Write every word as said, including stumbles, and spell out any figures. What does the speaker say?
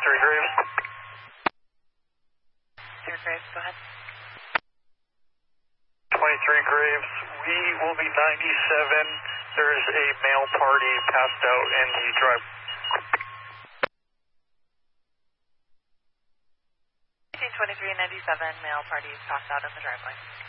twenty-three Graves. Dear Graves, go ahead. twenty-three Graves, we will be ninety-seven. There's a male party passed out in the drive. twenty-three ninety-seven, male party passed out in the driveway.